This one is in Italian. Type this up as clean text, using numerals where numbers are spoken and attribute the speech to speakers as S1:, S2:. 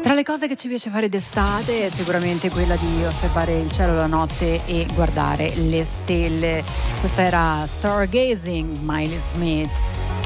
S1: Tra le cose che ci piace fare d'estate è sicuramente quella di osservare il cielo la notte e guardare le stelle. Questa era Stargazing, Miley Smith.